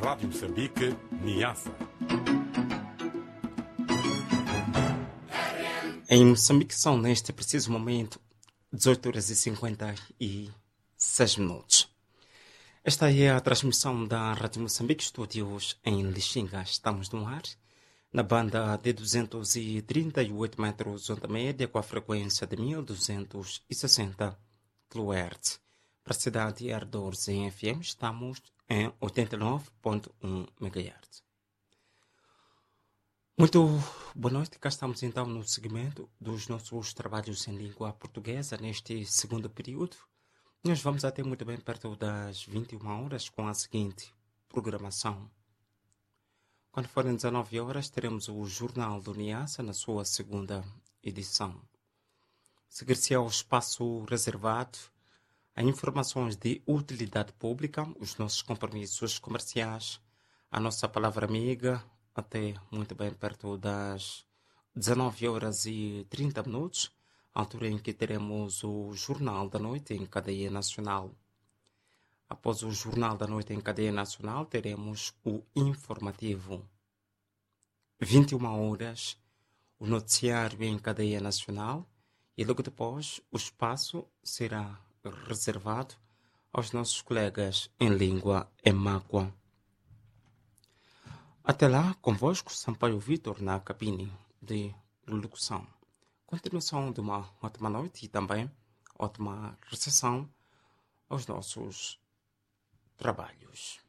Rádio Moçambique, Niassa. Em Moçambique são, neste preciso momento, 18 horas e 56 minutos. Esta é a transmissão da Rádio Moçambique, estúdios em Lixinga. Estamos no ar, na banda de 238 metros onda média, com a frequência de 1260 kHz. Para a cidade de Ardoures, em FM, estamos em 89.1 MHz. Muito boa noite, cá estamos então no segmento dos nossos trabalhos em língua portuguesa, neste segundo período. Nós vamos até muito bem perto das 21 horas com a seguinte programação. Quando forem 19 horas, teremos o Jornal do Niassa na sua segunda edição. Seguir-se ao espaço reservado a informações de utilidade pública, os nossos compromissos comerciais, a nossa palavra amiga, até muito bem perto das 19 horas e 30 minutos, altura em que teremos o Jornal da Noite em cadeia nacional. Após o Jornal da Noite em cadeia nacional, teremos o informativo. 21 horas, o noticiário em cadeia nacional e logo depois o espaço será reservado aos nossos colegas em língua emáqua. Até lá, convosco, Sampaio Vitor, na cabine de locução. Continuação de uma ótima noite e também ótima recepção aos nossos trabalhos.